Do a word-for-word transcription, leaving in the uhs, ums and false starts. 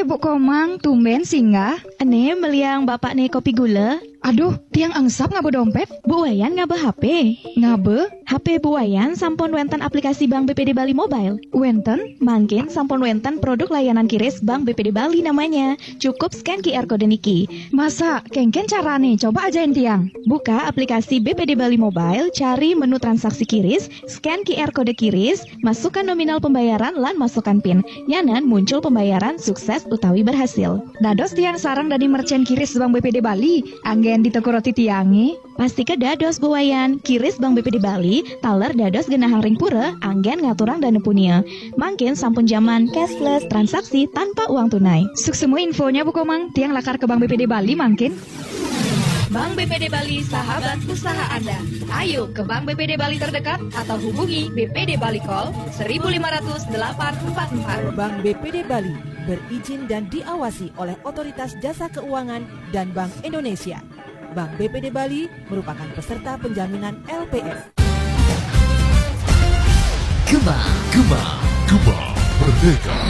Bu Komang, tumben singgah. Ane meliang bapak nih kopi gula. Aduh, tiang angsap ngabe dompet. Bu Wayan ngabe H P. Ngabe? H P Bu Wayan sampun wenten aplikasi Bank B P D Bali Mobile. Wenten? Mangkin sampun wenten produk layanan kiris Bank B P D Bali namanya. Cukup scan Q R kode niki. Masa? Kengken cara nih, coba ajain tiang. Buka aplikasi B P D Bali Mobile, cari menu transaksi kiris, scan Q R kode kiris, masukkan nominal pembayaran lan masukkan PIN. Nyanan muncul pembayaran sukses utawi berhasil. Dados tiang sarang dari merchant kiris Bank B P D Bali, anggen di toko roti tiangi. Pasti ke dados Bu Wayan, kiris Bank B P D Bali, taler dados genahang ring pura, anggen ngaturang dana punia. Mangkin sampun zaman cashless transaksi tanpa uang tunai. Suk semua infonya Bu Komang, tiang lakar ke Bank B P D Bali mangkin. Bank B P D Bali, sahabat usaha Anda. Ayo ke Bank B P D Bali terdekat atau hubungi B P D Bali Call seribu lima ratus delapan empat empat. Bank B P D Bali berizin dan diawasi oleh Otoritas Jasa Keuangan dan Bank Indonesia. Bank B P D Bali merupakan peserta penjaminan L P F. Gema, Gema, Gema Merdeka.